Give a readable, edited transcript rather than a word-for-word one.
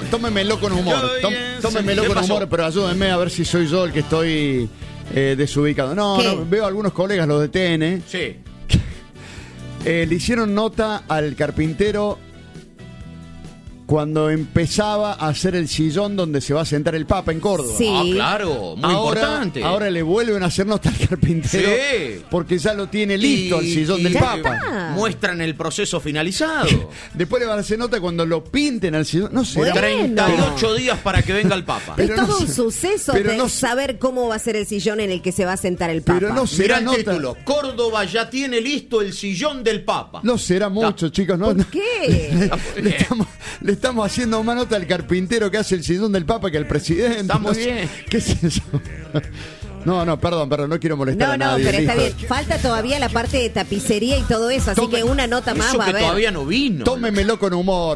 tómenmelo con humor. Tómenmelo con humor, pero ayúdenme a ver si soy yo el que estoy desubicado. No, veo a algunos colegas, los de TN. Sí. Le hicieron nota al carpintero cuando empezaba a hacer el sillón donde se va a sentar el Papa en Córdoba. Sí. Ah, claro, muy importante. Ahora le vuelven a hacer nota al carpintero porque ya lo tiene listo el sillón del Papa. Muestran el proceso finalizado. Después le van a hacer nota cuando lo pinten al sillón. No sé. 38 días para que venga el Papa. Es todo un suceso de saber cómo va a ser el sillón en el que se va a sentar el Papa. Pero no será Mirá el nota. título. Córdoba ya tiene listo el sillón del Papa. No será mucho, chicos. No, ¿Por qué? Le estamos haciendo más nota al carpintero que hace el sillón del Papa que al presidente. Está muy bien. ¿Qué es eso? No, perdón, no quiero molestar a nadie. No, pero está listo. bien. Falta todavía la parte de tapicería y todo eso, así que una nota más Eso va a que haber. todavía no vino. Tómenmelo con humor.